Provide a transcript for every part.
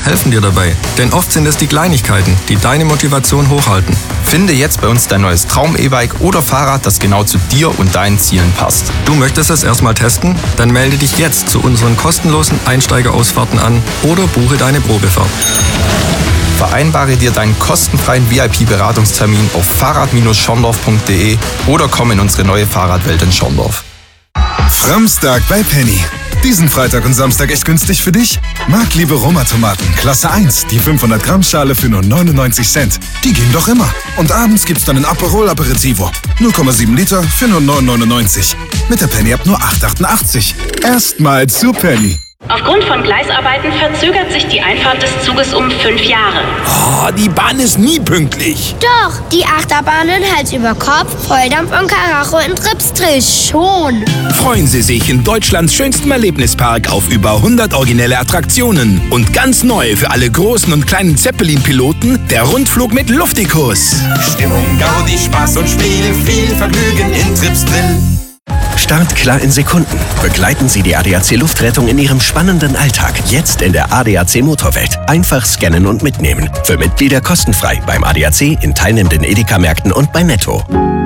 helfen dir dabei. Denn oft sind es die Kleinigkeiten, die deine Motivation hochhalten. Finde jetzt bei uns dein neues Traum-E-Bike oder Fahrrad, das genau zu dir und deinen Zielen passt. Du möchtest es erstmal testen? Dann melde dich jetzt zu unseren kostenlosen Einsteigerausfahrten an oder buche deine Probefahrt. Vereinbare dir deinen kostenfreien VIP-Beratungstermin auf fahrrad-schorndorf.de oder komm in unsere neue Fahrradwelt in Schorndorf. Samstag bei Penny. Diesen Freitag und Samstag echt günstig für dich? Marktliebe Roma-Tomaten, Klasse 1, die 500 Gramm Schale für nur 99 Cent. Die gehen doch immer. Und abends gibt's dann ein Aperol Aperitivo. 0,7 Liter für nur 9,99. Mit der Penny ab nur 8,88. Erstmal zu Penny. Aufgrund von Gleisarbeiten verzögert sich die Einfahrt des Zuges um 5 Jahre. Oh, die Bahn ist nie pünktlich. Doch, die Achterbahnen Hals über Kopf, Volldampf und Karacho in Tripsdrill schon. Freuen Sie sich in Deutschlands schönstem Erlebnispark auf über 100 originelle Attraktionen. Und ganz neu für alle großen und kleinen Zeppelin-Piloten, der Rundflug mit Luftikus. Stimmung, Gaudi, Spaß und Spiel, viel Vergnügen in Tripsdrill. Startklar in Sekunden. Begleiten Sie die ADAC Luftrettung in Ihrem spannenden Alltag. Jetzt in der ADAC Motorwelt. Einfach scannen und mitnehmen. Für Mitglieder kostenfrei beim ADAC, in teilnehmenden Edeka-Märkten und bei Netto.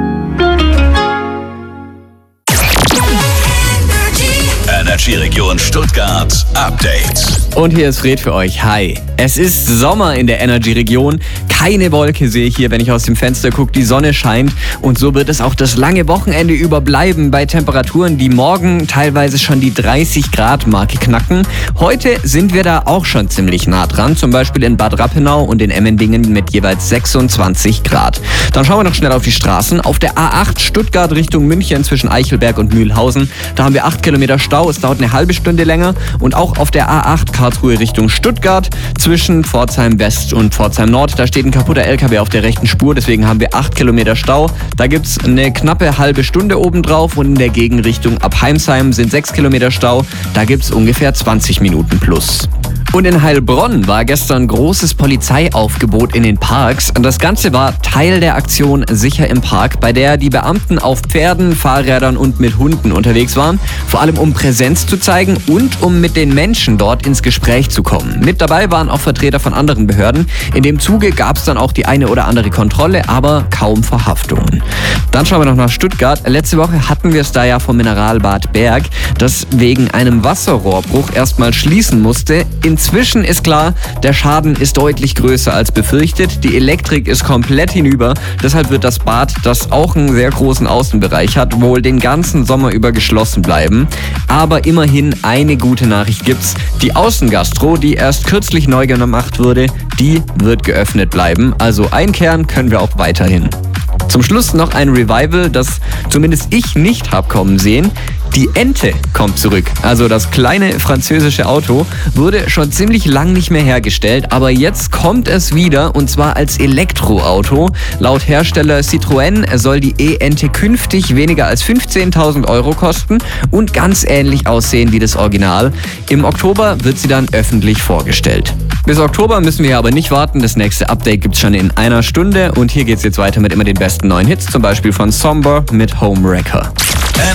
Energy-Region Stuttgart Update. Und hier ist Fred für euch. Hi. Es ist Sommer in der Energy-Region. Keine Wolke sehe ich hier, wenn ich aus dem Fenster gucke. Die Sonne scheint. Und so wird es auch das lange Wochenende über bleiben bei Temperaturen, die morgen teilweise schon die 30-Grad-Marke knacken. Heute sind wir da auch schon ziemlich nah dran. Zum Beispiel in Bad Rappenau und in Emmendingen mit jeweils 26 Grad. Dann schauen wir noch schnell auf die Straßen. Auf der A8 Stuttgart Richtung München zwischen Eichelberg und Mühlhausen. Da haben wir 8 Kilometer Stau. Es dauert eine halbe Stunde länger. Und auch auf der A8 Karlsruhe Richtung Stuttgart zwischen Pforzheim West und Pforzheim Nord. Da steht ein kaputter LKW auf der rechten Spur. Deswegen haben wir 8 Kilometer Stau. Da gibt es eine knappe halbe Stunde obendrauf. Und in der Gegenrichtung ab Heimsheim sind 6 Kilometer Stau. Da gibt es ungefähr 20 Minuten plus. Und in Heilbronn war gestern großes Polizeiaufgebot in den Parks. Das Ganze war Teil der Aktion Sicher im Park, bei der die Beamten auf Pferden, Fahrrädern und mit Hunden unterwegs waren. Vor allem um Präsenz zu zeigen und um mit den Menschen dort ins Gespräch zu kommen. Mit dabei waren auch Vertreter von anderen Behörden. In dem Zuge gab es dann auch die eine oder andere Kontrolle, aber kaum Verhaftungen. Dann schauen wir noch nach Stuttgart. Letzte Woche hatten wir es da ja vom Mineralbad Berg, das wegen einem Wasserrohrbruch erstmal schließen musste. Inzwischen ist klar, der Schaden ist deutlich größer als befürchtet. Die Elektrik ist komplett hinüber. Deshalb wird das Bad, das auch einen sehr großen Außenbereich hat, wohl den ganzen Sommer über geschlossen bleiben. Aber immerhin eine gute Nachricht gibt's. Die Außengastro, die erst kürzlich neu gemacht wurde, die wird geöffnet bleiben. Also einkehren können wir auch weiterhin. Zum Schluss noch ein Revival, das zumindest ich nicht hab kommen sehen. Die Ente kommt zurück. Also das kleine französische Auto wurde schon ziemlich lang nicht mehr hergestellt, aber jetzt kommt es wieder und zwar als Elektroauto. Laut Hersteller Citroën soll die E-Ente künftig weniger als 15.000 € kosten und ganz ähnlich aussehen wie das Original. Im Oktober wird sie dann öffentlich vorgestellt. Bis Oktober müssen wir aber nicht warten. Das nächste Update gibt's schon in einer Stunde und hier geht's jetzt weiter mit immer den besten neuen Hits, zum Beispiel von Somber mit Homewrecker.